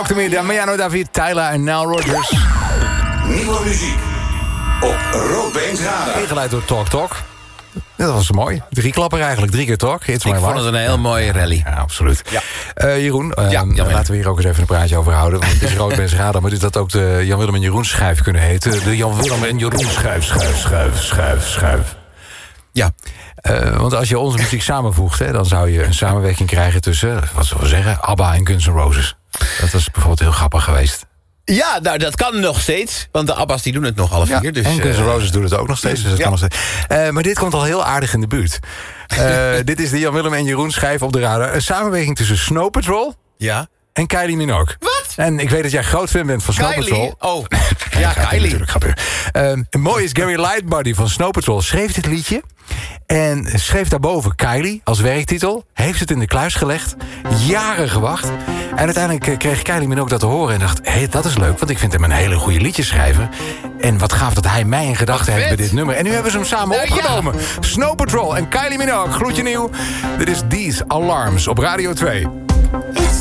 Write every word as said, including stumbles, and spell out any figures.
Damiano David, Tyler en Nile Rodgers. Nieuwe muziek op Roodbeens Radar. Ingeleid door Talk Talk. Dat was mooi. Drie klapper eigenlijk. Drie keer Talk. It's Ik vond het een heel mooie rally. Ja, absoluut. Ja. Uh, Jeroen, uh, ja, laten we hier ook eens even een praatje over houden. Want het is Roodbeens Radar, maar dit had ook de Jan Willem en Jeroen schijf kunnen heten. De Jan Willem en Jeroen schuif, schuif, schuif, schuif, schuif. Ja. Uh, want als je onze muziek samenvoegt, hè, dan zou je een samenwerking krijgen tussen, wat zullen we zeggen, ABBA en Guns N' Roses. Dat was bijvoorbeeld heel grappig geweest. Ja, nou, dat kan nog steeds. Want de Abba's die doen het nog alle vier. Ja, dus, en Guns N' uh, Roses doen het ook nog steeds. Dus dat ja. kan nog steeds. Uh, maar dit komt al heel aardig in de buurt. Uh, dit is de Jan Willem en Jeroen schijf op de radar. Een samenwerking tussen Snow Patrol ja. en Kylie Minogue. Wat? En ik weet dat jij groot fan bent van Snow Kylie? Patrol. Oh, ja, Kylie. Natuurlijk, grapje. Uh, mooi is Gary Lightbody van Snow Patrol schreef dit liedje. En schreef daarboven Kylie als werktitel. Heeft het in de kluis gelegd. Jaren gewacht. En uiteindelijk kreeg Kylie Minogue dat te horen. En dacht, hé, hey, dat is leuk. Want ik vind hem een hele goede liedjeschrijver. En wat gaaf dat hij mij in gedachten heeft bij dit nummer. En nu hebben ze hem samen nou, opgenomen. Ja. Snow Patrol en Kylie Minogue. Gloedje nieuw. Dit is These Alarms op Radio twee.